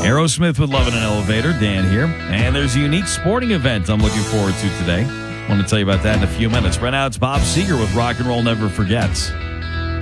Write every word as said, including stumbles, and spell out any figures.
Aerosmith with Love in an Elevator. Dan here. And there's a unique sporting event I'm looking forward to today. I want to tell you about that in a few minutes. Right now, it's Bob Seger with Rock and Roll Never Forgets.